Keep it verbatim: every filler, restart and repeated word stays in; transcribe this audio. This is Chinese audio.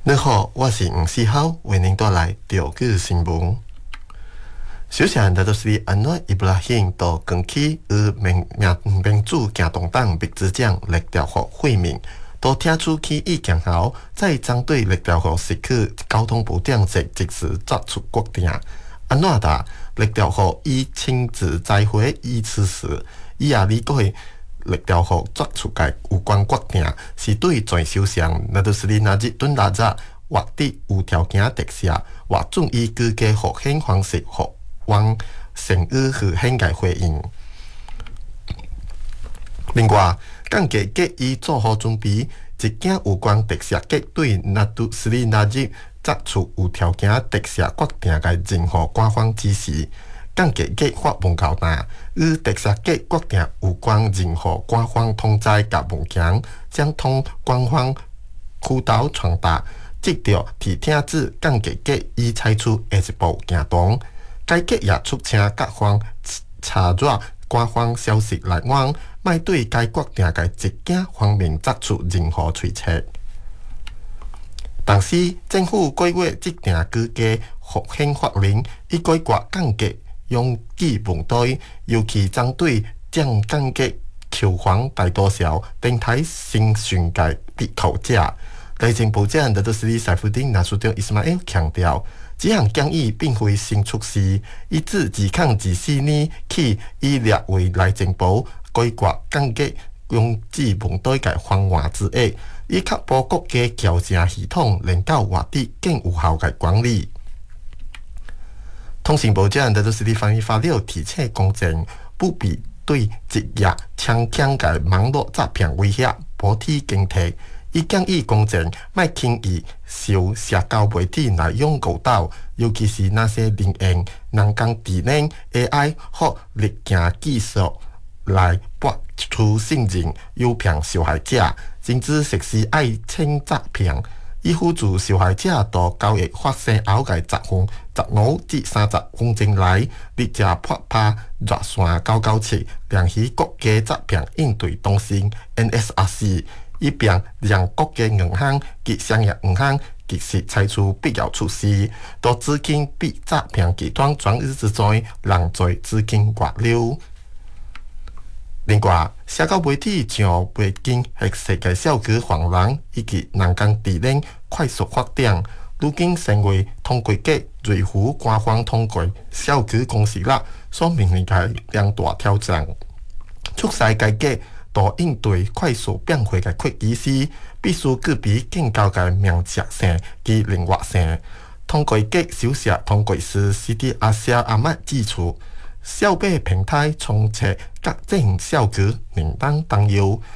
你好，我是吴思浩，为您带来钓具新闻。首先，这就是安诺伊布拉欣到光起与民民民主行动党秘书长列调河会面，都听出其意见后，再针对列调河失去交通部长职即时作出决定。安诺达列调河已亲自载回伊此时，伊也理解。列调河作出嘅有关决定，是对全首相，那就是你那日顿拉扎或者有条件特赦，或准以居家互宪方式互往成语去宪嘅回应。另外，港企结已做好准备，一件有关特赦结对那都是你那日作出有条件特赦决定嘅任何官方指示。港企结发文告单，与特赦结决定有关任何官方通知甲文件，将通官方渠道传达，直到提听指港企结已采取下一步行动。该结也促请各方查阅官方消息来源，莫对该决定嘅一件方面作出任何推测。同时，政府几月制定居家复宪法令，以改革港企用基本对，尤其针对将港企求还大多少平台新训界必扣者。内政部长纳德斯里塞夫丁纳苏长伊斯马尔强调，这项建议并非新措施，伊自自抗自四年起已列为内政部改革港企用基本对嘅方案之一，以确保国家矫正系统能够活得更有效嘅管理。通信部长纳德斯里翻译发了提醒公正，不必对职业强强嘅网络诈骗威胁保持警惕。伊建议公正莫轻易受社交媒体来用误导，尤其是那些利用人工智能 A I 或立件技术来博取信任，诱骗受害者，甚至实施爱情诈骗。以辅助受害者到交易发生后嘅十分、十五至三十分钟内，立即拨打热线九九七，联系国家诈骗应对中心 N S R C， 以便让国家银行及商业银行及时采取必要措施，到资金被诈骗集团转移之中，让罪资金外流。另外，社交媒体像北京核世界小区防人以及人工智能快速发展，如今成为通过嘅瑞虎官方通过小区公司啦所面临嘅两大挑战。促使该嘅多应对快速变化嘅科技师，必须具备更高嘅明确性及灵活性。通过嘅小写通过是 C D 阿肖阿麦指出。小北平台充斥各种小区名单担忧，